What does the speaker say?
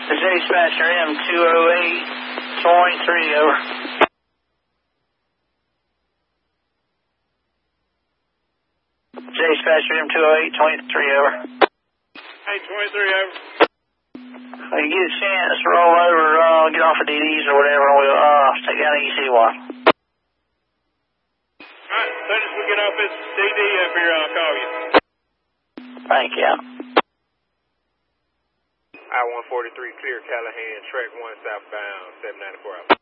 The Dispatcher M208-23, over. Dispatcher M208-23, over. Hey, 23, over. When you get a chance, roll over, get off of DD's or whatever, and we'll take down EC1. Alright, as soon as we get off this DD up here, I'll call you. Thank you. I-143 clear, Callahan, track 1 southbound, 794 out.